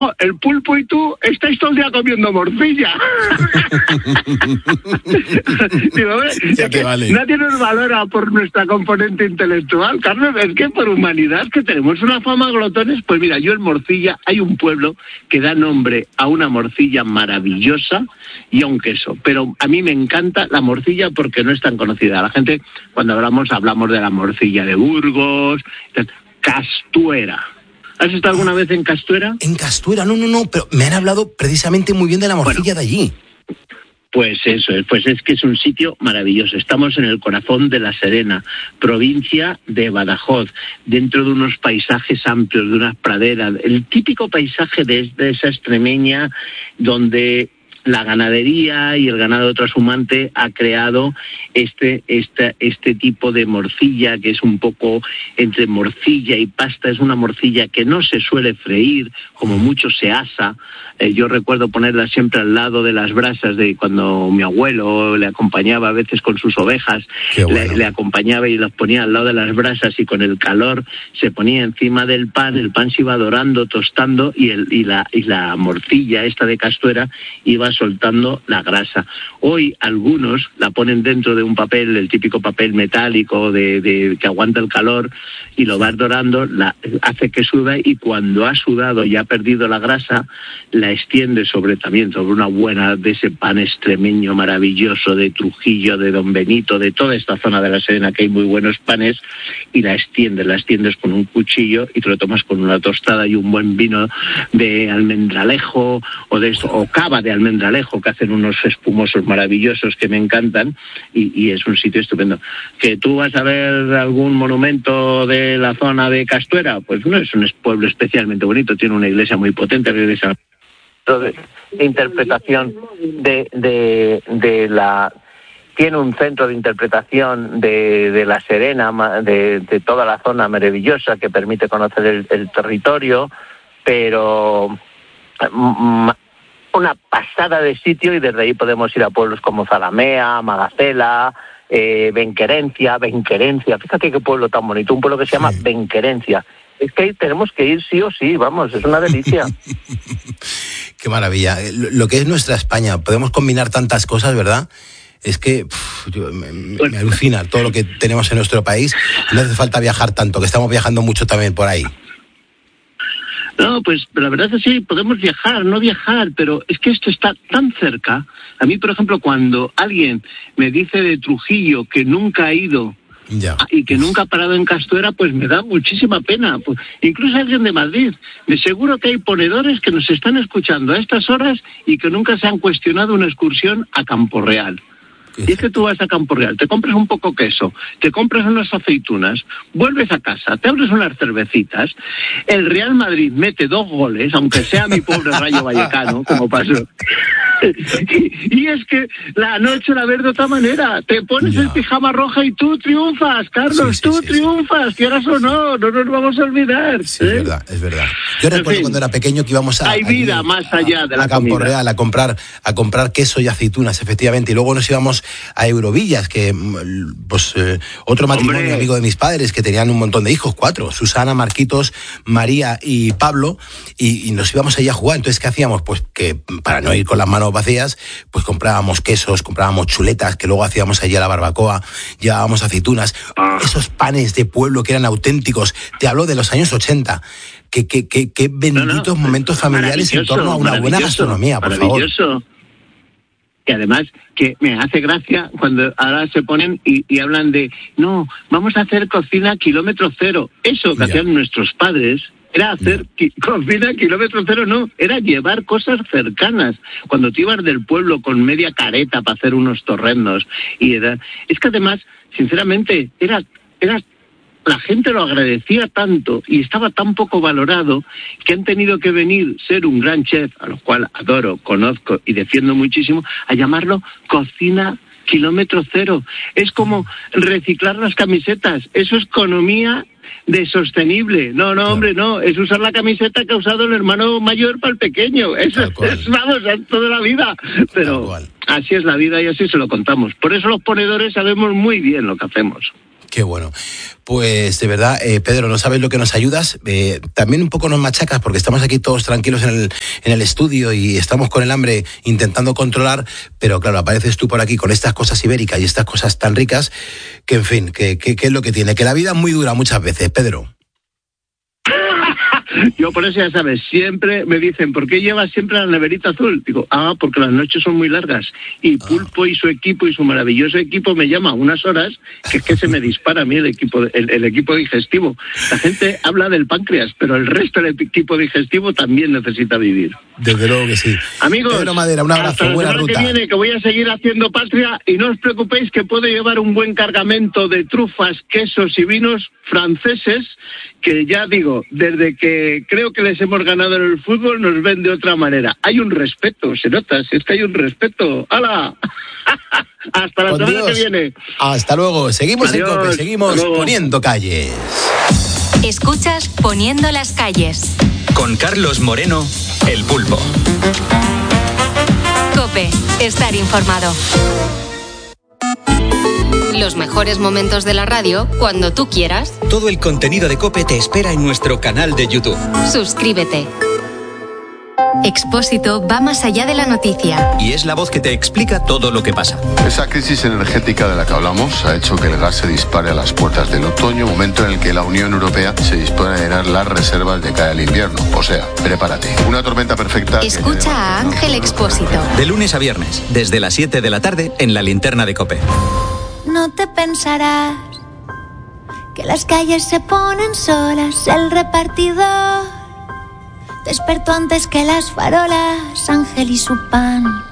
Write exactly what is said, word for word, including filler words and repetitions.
el pulpo y tú estáis todo el día comiendo morcilla. Digo, es que vale. Nadie nos valora por nuestra componente intelectual, Carlos, es que por humanidad que tenemos una fama glotones. Pues mira, yo en Morcilla hay un pueblo que da nombre a una morcilla maravillosa y a un queso, pero a mí me encanta la morcilla porque no es tan conocida. La gente, cuando hablamos, hablamos de la morcilla de Burgos, Castuera. ¿Has estado alguna vez en Castuera? En Castuera, no, no, no, pero me han hablado precisamente muy bien de la morcilla bueno, de allí. Pues eso, pues es que es un sitio maravilloso. Estamos en el corazón de La Serena, provincia de Badajoz, dentro de unos paisajes amplios, de unas praderas, el típico paisaje de, de esa extremeña donde la ganadería y el ganado trashumante ha creado este, este, este tipo de morcilla que es un poco entre morcilla y pasta. Es una morcilla que no se suele freír, como mucho se asa. Eh, yo recuerdo ponerla siempre al lado de las brasas de cuando mi abuelo le acompañaba a veces con sus ovejas, bueno. le, le acompañaba y las ponía al lado de las brasas y con el calor se ponía encima del pan, el pan se iba dorando, tostando y, el, y, la, y la morcilla esta de Castuera iba soltando la grasa. Hoy algunos la ponen dentro de un papel, el típico papel metálico de, de que aguanta el calor y lo vas dorando, la, hace que suda y cuando ha sudado y ha perdido la grasa, la extiende sobre también sobre una buena de ese pan extremeño maravilloso de Trujillo, de Don Benito, de toda esta zona de La Serena que hay muy buenos panes y la extiendes, la extiendes con un cuchillo y te lo tomas con una tostada y un buen vino de almendralejo o de eso, o cava de almendralejo que hacen unos espumosos maravillosos que me encantan y, y es un sitio estupendo. ¿Que tú vas a ver algún monumento de la zona de Castuera? Pues no es un pueblo especialmente bonito, tiene una iglesia muy potente, la iglesia de interpretación de, de, de la... Tiene un centro de interpretación de, de La Serena, de, de toda la zona maravillosa que permite conocer el, el territorio, pero una pasada de sitio y desde ahí podemos ir a pueblos como Zalamea, Magacela, eh, Benquerencia, Benquerencia. Fíjate qué pueblo tan bonito, un pueblo que se llama sí. Benquerencia. Es que ahí tenemos que ir sí o sí, vamos, es una delicia. Qué maravilla. Lo que es nuestra España, podemos combinar tantas cosas, ¿verdad? Es que pff, yo, me, me alucina todo lo que tenemos en nuestro país. No hace falta viajar tanto, que estamos viajando mucho también por ahí. No, pues la verdad es que sí, podemos viajar, no viajar, pero es que esto está tan cerca. A mí, por ejemplo, cuando alguien me dice de Trujillo que nunca ha ido ya. y que nunca ha parado en Castuera, pues me da muchísima pena. Pues, incluso alguien de Madrid, de seguro que hay ponedores que nos están escuchando a estas horas y que nunca se han cuestionado una excursión a Campo Real. Y es que tú vas a Campo Real, te compras un poco queso, te compras unas aceitunas, vuelves a casa, te abres unas cervecitas, el Real Madrid mete dos goles, aunque sea mi pobre Rayo Vallecano, como pasó. Y, y es que la noche la ves de otra manera, te pones no. el pijama roja y tú triunfas, Carlos, sí, sí, tú sí, triunfas, sí. quieras o no, no nos vamos a olvidar. Sí, ¿eh? Es verdad, es verdad. Yo en recuerdo fin, cuando era pequeño que íbamos a... Hay vida allí, más allá de la a Campo comida. Real a comprar, a comprar queso y aceitunas, efectivamente, y luego nos íbamos a Eurovillas, que pues eh, otro matrimonio Hombre. amigo de mis padres que tenían un montón de hijos, cuatro, Susana, Marquitos, María y Pablo, y, y nos íbamos allí a jugar. Entonces, ¿qué hacíamos? Pues que para no ir con las manos vacías, pues comprábamos quesos, comprábamos chuletas, que luego hacíamos allí a la barbacoa, llevábamos aceitunas, ah. esos panes de pueblo que eran auténticos. Te hablo de los años ochenta. Qué, qué, qué, qué benditos no, no, momentos familiares en torno a una buena gastronomía, por favor. Que además que me hace gracia cuando ahora se ponen y, y hablan de no, vamos a hacer cocina kilómetro cero. Eso que ya. hacían nuestros padres era hacer ki- cocina kilómetro cero, no, era llevar cosas cercanas. Cuando te ibas del pueblo con media careta para hacer unos torrendos y era, es que además, sinceramente, era, era la gente lo agradecía tanto y estaba tan poco valorado que han tenido que venir ser un gran chef, a lo cual adoro, conozco y defiendo muchísimo, a llamarlo cocina kilómetro cero. Es como reciclar las camisetas, eso es economía de sostenible. No, no, hombre, no, es usar la camiseta que ha usado el hermano mayor para el pequeño. Eso es, vamos, es toda la vida. Pero así es la vida y así se lo contamos. Por eso los ponedores sabemos muy bien lo que hacemos. Qué bueno. Pues de verdad, eh, Pedro, no sabes lo que nos ayudas. Eh, también un poco nos machacas porque estamos aquí todos tranquilos en el, en el estudio y estamos con el hambre intentando controlar, pero claro, apareces tú por aquí con estas cosas ibéricas y estas cosas tan ricas que, en fin, que, que, que es lo que tiene. Que la vida es muy dura muchas veces, Pedro. Yo por eso ya sabes, siempre me dicen, ¿por qué llevas siempre la neverita azul? Digo, ah, porque las noches son muy largas. Y Pulpo y su equipo y su maravilloso equipo me llama unas horas que es que se me dispara a mí el equipo, el, el equipo digestivo. La gente habla del páncreas, pero el resto del equipo digestivo también necesita vivir. Desde luego que sí. Amigos, Pedro Madera, un abrazo, hasta buena la ruta. Que viene, que voy a seguir haciendo patria y no os preocupéis que puedo llevar un buen cargamento de trufas, quesos y vinos franceses que ya digo, desde que creo que les hemos ganado en el fútbol nos ven de otra manera. Hay un respeto, se nota, si es que hay un respeto. ¡Hala! Hasta la Con semana Dios. que viene. Hasta luego, seguimos Adiós. en COPE, seguimos poniendo calles. Escuchas Poniendo las calles. Con Carlos Moreno, El Pulpo. COPE, estar informado. Los mejores momentos de la radio cuando tú quieras. Todo el contenido de COPE te espera en nuestro canal de YouTube. Suscríbete. Expósito va más allá de la noticia. Y es la voz que te explica todo lo que pasa. Esa crisis energética de la que hablamos ha hecho que el gas se dispare a las puertas del otoño, momento en el que la Unión Europea se dispone a llenar las reservas de cara al invierno. O sea, prepárate. Una tormenta perfecta. Escucha a Ángel Expósito. De lunes a viernes, desde las siete de la tarde, en la linterna de COPE. No te pensarás que las calles se ponen solas, el repartidor despertó antes que las farolas, Ángel y su pan.